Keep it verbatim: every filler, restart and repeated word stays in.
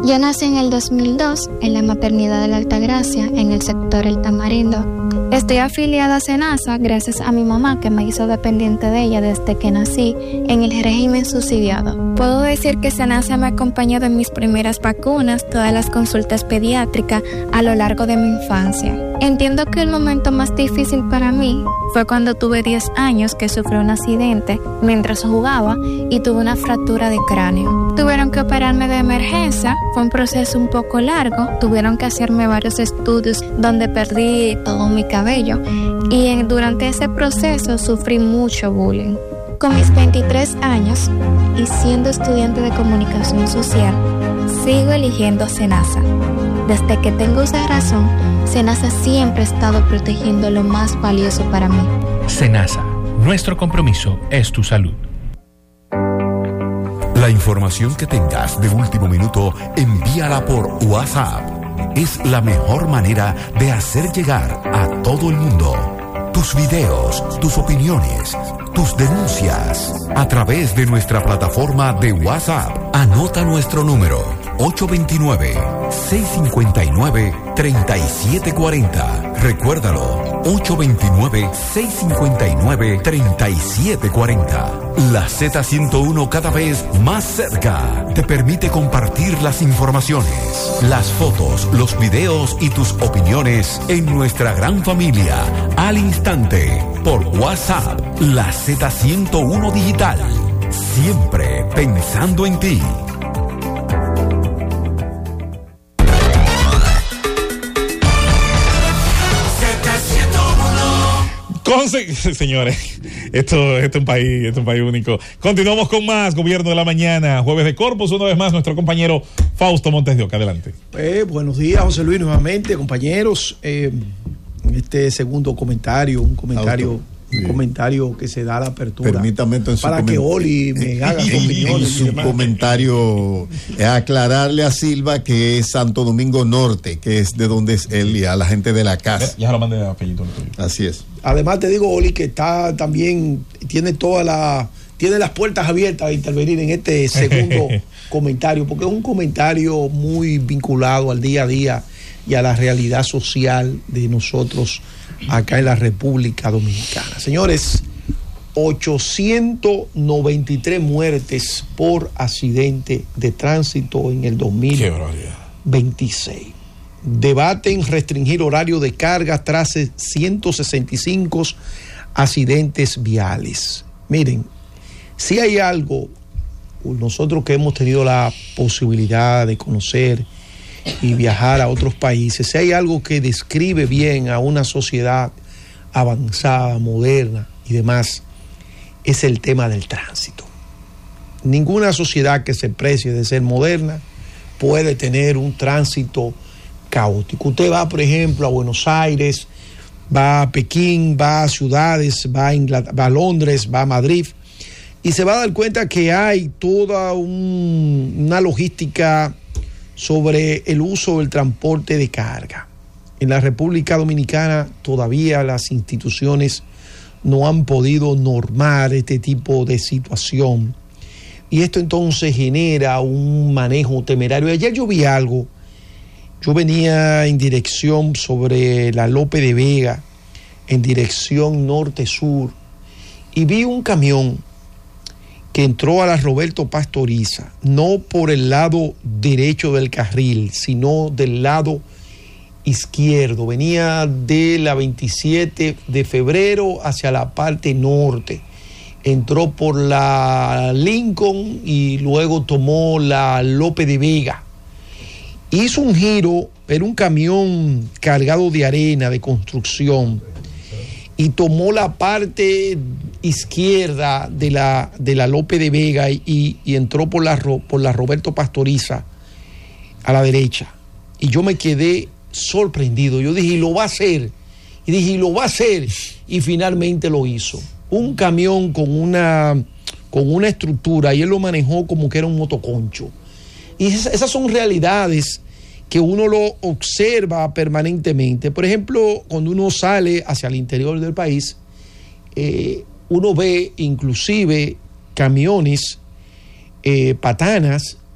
Yo nací en el dos mil dos en la maternidad de la Altagracia, en el sector El Tamarindo. Estoy afiliada a SENASA gracias a mi mamá, que me hizo dependiente de ella desde que nací en el régimen subsidiado. Puedo decir que SENASA me ha acompañado en mis primeras vacunas, todas las consultas pediátricas a lo largo de mi infancia. Entiendo que el momento más difícil para mí fue cuando tuve diez años, que sufrí un accidente mientras jugaba y tuve una fractura de cráneo. Tuvieron que operarme de emergencia, fue un proceso un poco largo, tuvieron que hacerme varios estudios donde perdí todo mi cabello y en, durante ese proceso sufrí mucho bullying. Con mis veintitrés años y siendo estudiante de comunicación social, sigo eligiendo SENASA. Desde que tengo esa razón, SENASA siempre ha estado protegiendo lo más valioso para mí. SENASA, nuestro compromiso es tu salud. La información que tengas de último minuto, envíala por WhatsApp. Es la mejor manera de hacer llegar a todo el mundo tus videos, tus opiniones, tus denuncias a través de nuestra plataforma de WhatsApp. Anota nuestro número ocho dos nueve, seis cinco nueve, tres siete cuatro cero. Recuérdalo, ocho dos nueve, seis cinco nueve, tres siete cuatro cero. La Z ciento uno, cada vez más cerca, te permite compartir las informaciones, las fotos, los videos y tus opiniones en nuestra gran familia al instante por WhatsApp. La Z ciento uno Digital, siempre pensando en ti. Conse- Señores, esto, esto es un país, esto es un país único. Continuamos con más Gobierno de la Mañana, jueves de Corpus. Una vez más, nuestro compañero Fausto Montes de Oca. Adelante. Eh, buenos días, José Luis, nuevamente, compañeros. Eh, este segundo comentario, un comentario, Fausto, un sí. comentario que se da a la apertura. Permítame entonces para que Oli me haga su opinión. En su comentario, aclararle a Silva que es Santo Domingo Norte, que es de donde es él, y a la gente de la casa. Ya, ya lo mandé a Fellito. Así es. Además te digo, Oli, que está también, tiene toda la, tiene las puertas abiertas a intervenir en este segundo comentario, porque es un comentario muy vinculado al día a día y a la realidad social de nosotros acá en la República Dominicana. Señores, ochocientas noventa y tres muertes por accidente de tránsito en el dos mil veintiséis. Debaten restringir horario de carga tras ciento sesenta y cinco accidentes viales. Miren, si hay algo, nosotros que hemos tenido la posibilidad de conocer y viajar a otros países, si hay algo que describe bien a una sociedad avanzada, moderna y demás, es el tema del tránsito. Ninguna sociedad que se precie de ser moderna puede tener un tránsito caótico. Usted va, por ejemplo, a Buenos Aires, va a Pekín, va a ciudades, va a, Inglaterra, va a Londres, va a Madrid, y se va a dar cuenta que hay toda un, una logística sobre el uso del transporte de carga. En la República Dominicana todavía las instituciones no han podido normar este tipo de situación, y esto entonces genera un manejo temerario. Ayer yo vi algo. Yo venía en dirección sobre la Lope de Vega, en dirección norte-sur, y vi un camión que entró a la Roberto Pastoriza, no por el lado derecho del carril, sino del lado izquierdo. Venía de la veintisiete de febrero hacia la parte norte. Entró por la Lincoln y luego tomó la Lope de Vega. Hizo un giro, era un camión cargado de arena, de construcción, y tomó la parte izquierda de la, de la Lope de Vega y, y entró por la, por la Roberto Pastoriza a la derecha. Y yo me quedé sorprendido. Yo dije, y lo va a hacer. Y dije, y lo va a hacer. Y finalmente lo hizo. Un camión con una, con una estructura, y él lo manejó como que era un motoconcho. Y esas, esas son realidades que uno lo observa permanentemente. Por ejemplo, cuando uno sale hacia el interior del país, eh, uno ve inclusive camiones, eh, patanas,